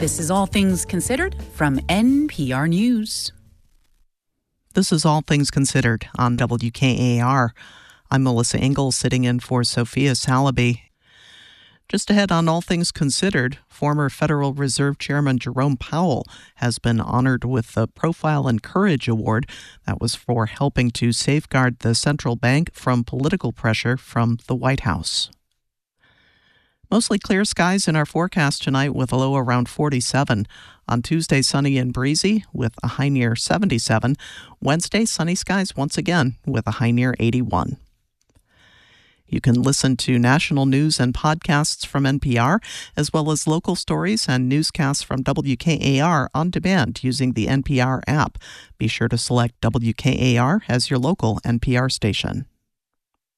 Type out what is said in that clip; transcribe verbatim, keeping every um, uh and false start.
This is All Things Considered from N P R News. This is All Things Considered on W K A R. I'm Melissa Ingalls sitting in for Sophia Salaby. Just ahead on All Things Considered, former Federal Reserve Chairman Jerome Powell has been honored with the Profile and Courage Award. That was for helping to safeguard the central bank from political pressure from the White House. Mostly clear skies in our forecast tonight with a low around forty-seven. On Tuesday, sunny and breezy with a high near seventy-seven. Wednesday, sunny skies once again with a high near eighty-one. You can listen to national news and podcasts from N P R, as well as local stories and newscasts from W K A R on demand using the N P R app. Be sure to select W K A R as your local N P R station.